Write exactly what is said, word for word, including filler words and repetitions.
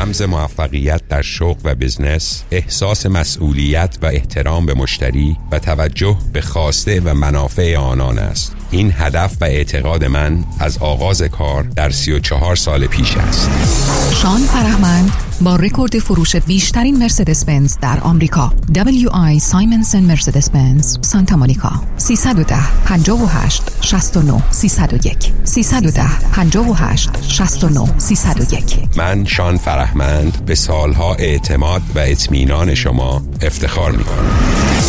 رمز موفقیت در شغل و بزنس، احساس مسئولیت و احترام به مشتری و توجه به خواسته و منافع آنان است. این هدف و اعتقاد من از آغاز کار در سی و چهار سال پیش است. شان فرهمند با رکورد فروش بیشترین مرسدس بنز در آمریکا، دبلیو آی سایمنسن مرسدس بنز سانتا مونیکا، سیصد و ده پنجاه و هشت شصت و نه سیصد و یک سیصد و ده پنجاه و هشت شصت و نه سیصد و یک. من شان فرهمند به سالها اعتماد و اطمینان شما افتخار می‌کنم.